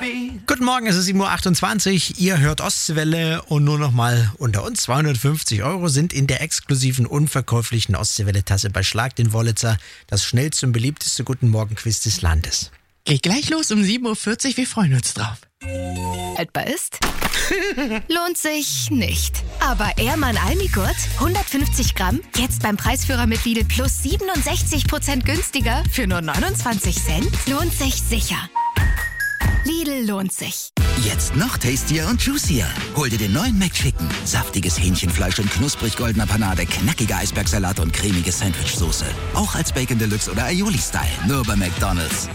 Guten Morgen, es ist 7.28 Uhr. Ihr hört Ostseewelle und nur noch mal unter uns. 250 € sind in der exklusiven, unverkäuflichen Ostseewelle-Tasse bei Schlag den Wollitzer das schnellste und beliebteste Guten Morgen-Quiz des Landes. Geht gleich los um 7.40 Uhr, wir freuen uns drauf. Haltbar ist? Lohnt sich nicht. Aber Ehrmann Almigurt, 150 Gramm, jetzt beim Preisführer mit Lidl plus 67% günstiger für nur 29 Cent. Lohnt sich sicher. Lidl lohnt sich. Jetzt noch tastier und juicier. Hol dir den neuen McChicken. Saftiges Hähnchenfleisch in knusprig goldener Panade, knackiger Eisbergsalat und cremige Sandwichsoße. Auch als Bacon Deluxe oder Aioli-Style. Nur bei McDonald's.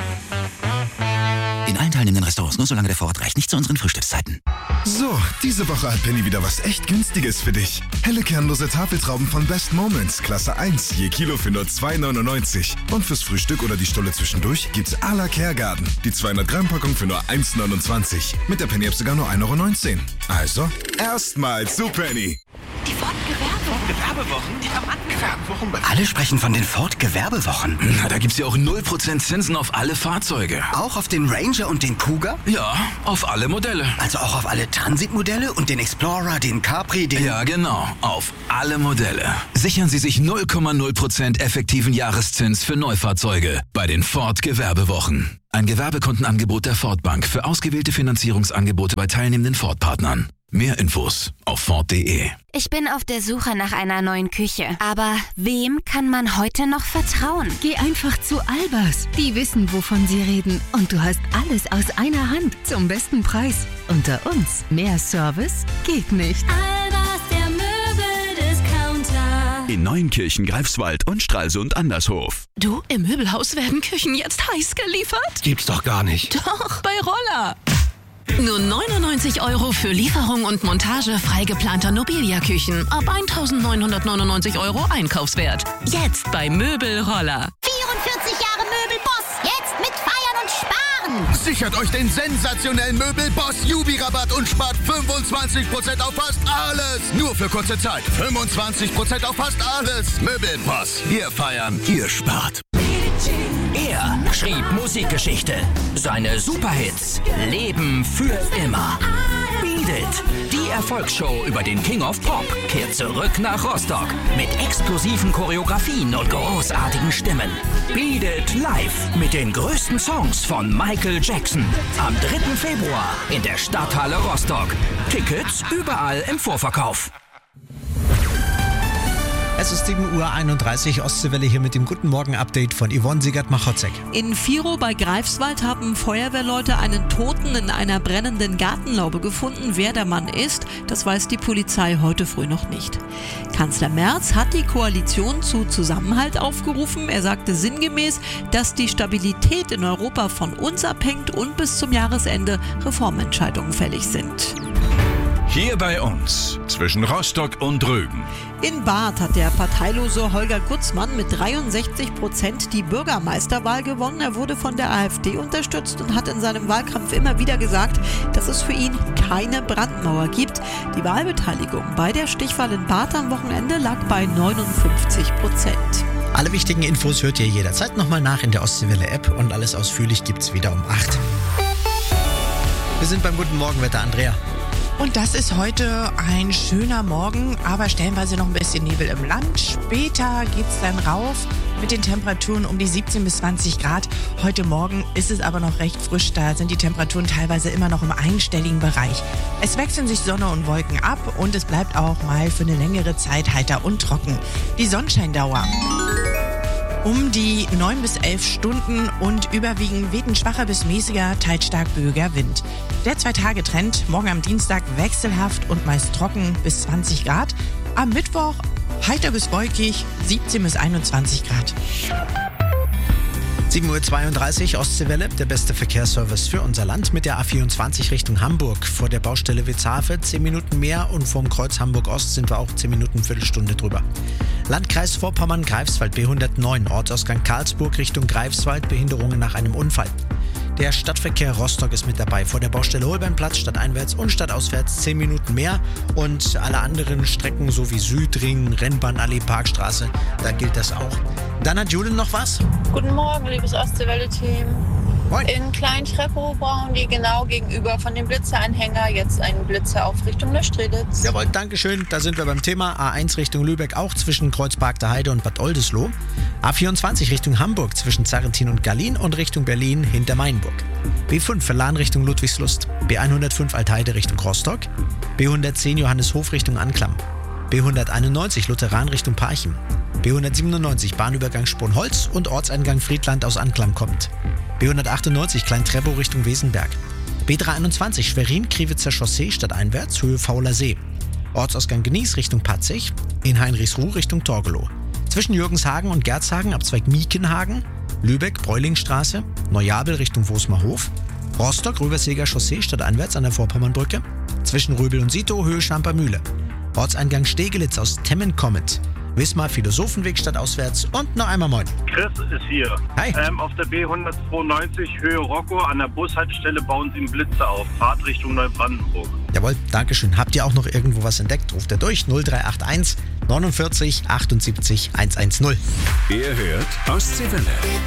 In allen teilnehmenden Restaurants nur solange der Vorrat reicht. Nicht zu unseren Frühstückszeiten. So, diese Woche hat Penny wieder was echt Günstiges für dich. Helle kernlose Tafeltrauben von Best Moments, Klasse 1, je Kilo für nur 2,99. Und fürs Frühstück oder die Stulle zwischendurch gibt's à la Kergarten. Die 200 Gramm Packung für nur 1,29. Mit der Penny-App sogar nur 1,19 €. Also, erstmal zu Penny. Die Ford-Gewerbewochen? Diamanten-Gewerbewochen? Alle sprechen von den Ford-Gewerbewochen. Na, da gibt's ja auch 0% Zinsen auf alle Fahrzeuge. Auch auf den Ranger und den Cougar? Ja, auf alle Modelle. Also auch auf alle Transitmodelle und den Explorer, den Capri, den... Ja, genau. Auf alle Modelle. Sichern Sie sich 0,0% effektiven Jahreszins für Neufahrzeuge bei den Ford-Gewerbewochen. Ein Gewerbekundenangebot der Ford Bank für ausgewählte Finanzierungsangebote bei teilnehmenden Ford-Partnern. Mehr Infos auf Ford.de. Ich bin auf der Suche nach einer neuen Küche. Aber wem kann man heute noch vertrauen? Geh einfach zu Albers. Die wissen, wovon sie reden. Und du hast alles aus einer Hand zum besten Preis. Unter uns. Mehr Service geht nicht. Albers, der Möbeldiscounter. In Neuenkirchen, Greifswald und Stralsund Andershof. Du, im Möbelhaus werden Küchen jetzt heiß geliefert? Gibt's doch gar nicht. Doch, bei Roller. Nur 99 € für Lieferung und Montage frei geplanter Nobilia-Küchen. Ab 1.999 € Einkaufswert. Jetzt bei Möbelroller. 44 Jahre Möbelboss. Jetzt mit Feiern und Sparen. Sichert euch den sensationellen Möbelboss Jubi-Rabatt und spart 25% auf fast alles. Nur für kurze Zeit. 25% auf fast alles. Möbelboss. Wir feiern, ihr spart. Er schrieb Musikgeschichte. Seine Superhits leben für immer. Beat It, die Erfolgsshow über den King of Pop, kehrt zurück nach Rostock mit explosiven Choreografien und großartigen Stimmen. Beat It live mit den größten Songs von Michael Jackson. Am 3. Februar in der Stadthalle Rostock. Tickets überall im Vorverkauf. Es ist 7.31 Uhr, Ostseewelle hier mit dem Guten Morgen-Update von Yvonne Siegert-Machotzek. In Virow bei Greifswald haben Feuerwehrleute einen Toten in einer brennenden Gartenlaube gefunden. Wer der Mann ist, das weiß die Polizei heute früh noch nicht. Kanzler Merz hat die Koalition zu Zusammenhalt aufgerufen. Er sagte sinngemäß, dass die Stabilität in Europa von uns abhängt und bis zum Jahresende Reformentscheidungen fällig sind. Hier bei uns, zwischen Rostock und Rügen. In Barth hat der parteilose Holger Gutzmann mit 63% die Bürgermeisterwahl gewonnen. Er wurde von der AfD unterstützt und hat in seinem Wahlkampf immer wieder gesagt, dass es für ihn keine Brandmauer gibt. Die Wahlbeteiligung bei der Stichwahl in Barth am Wochenende lag bei 59%. Alle wichtigen Infos hört ihr jederzeit nochmal nach in der Ostseewelle-App und alles ausführlich gibt's wieder um 8. Wir sind beim Guten Morgenwetter, Andrea. Und das ist heute ein schöner Morgen, aber stellenweise noch ein bisschen Nebel im Land. Später geht's dann rauf mit den Temperaturen um die 17 bis 20 Grad. Heute Morgen ist es aber noch recht frisch, da sind die Temperaturen teilweise immer noch im einstelligen Bereich. Es wechseln sich Sonne und Wolken ab und es bleibt auch mal für eine längere Zeit heiter und trocken. Die Sonnenscheindauer um die 9 bis 11 Stunden und überwiegend weht ein schwacher bis mäßiger, teils stark böiger Wind. Der 2-Tage-Trend, morgen am Dienstag wechselhaft und meist trocken bis 20 Grad. Am Mittwoch heiter bis wolkig, 17 bis 21 Grad. 7.32 Uhr, Ostseewelle, der beste Verkehrsservice für unser Land mit der A24 Richtung Hamburg. Vor der Baustelle Witzhafe 10 Minuten mehr und vom Kreuz Hamburg-Ost sind wir auch 10 Minuten, Viertelstunde drüber. Landkreis Vorpommern-Greifswald, B109, Ortsausgang Karlsburg Richtung Greifswald, Behinderungen nach einem Unfall. Der Stadtverkehr Rostock ist mit dabei. Vor der Baustelle Holbeinplatz, stadteinwärts und stadtauswärts 10 Minuten mehr. Und alle anderen Strecken sowie Südring, Rennbahnallee, Parkstraße, da gilt das auch. Dann hat Julian noch was? Guten Morgen, liebes Ostseewelle-Team. Moin. In Klein-Treppow brauchen die genau gegenüber von dem Blitzeranhänger jetzt einen Blitzer auf Richtung Neustrelitz. Jawohl, Dankeschön. Da sind wir beim Thema. A1 Richtung Lübeck, auch zwischen Kreuzberg der Heide und Bad Oldesloe. A24 Richtung Hamburg zwischen Zarrentin und Gallien und Richtung Berlin hinter Mainburg. B5 Verlan Richtung Ludwigslust. B105 Altheide Richtung Rostock. B110 Johanneshof Richtung Anklam. B191 Lutheran Richtung Parchim. B197 Bahnübergang Sponholz und Ortseingang Friedland aus Anklam kommt. B198 Klein-Treppow Richtung Wesenberg. B321 Schwerin-Kriwitzer Chaussee stadteinwärts Höhe Fauler See. Ortsausgang Genieß Richtung Patzig. In Heinrichsruh Richtung Torgelow. Zwischen Jürgenshagen und Gerzhagen Abzweig Miekenhagen. Lübeck Bräulingstraße. Neujabel Richtung Wosmerhof. Rostock Röverseger Chaussee stadteinwärts an der Vorpommernbrücke. Zwischen Röbel und Sito Höhe Schampermühle. Ortseingang Stegelitz aus Temmen kommend. Wismar Philosophenweg stadtauswärts und noch einmal moin. Chris ist hier. Hi. Auf der B192 Höhe Rocco an der Bushaltestelle bauen sie einen Blitzer auf. Fahrt Richtung Neubrandenburg. Jawohl, Dankeschön. Habt ihr auch noch irgendwo was entdeckt? Ruft ihr durch 0381 49 78 110. Ihr hört Ostseewelle.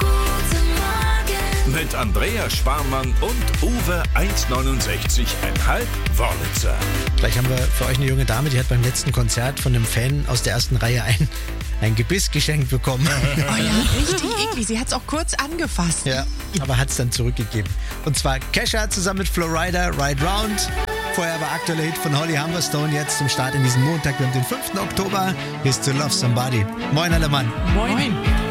Mit Andrea Sparmann und Uwe 1,69,5 Wörlitzer. Gleich haben wir für euch eine junge Dame, die hat beim letzten Konzert von einem Fan aus der ersten Reihe ein Gebiss geschenkt bekommen. Oh ja, richtig eklig. Sie hat es auch kurz angefasst. Ja, aber hat es dann zurückgegeben. Und zwar Kesha zusammen mit Florida, Ride Round. Vorher war aktueller Hit von Holly Humberstone, jetzt zum Start in diesen Montag. Wir haben den 5. Oktober. Is to Love Somebody. Moin alle Mann. Moin.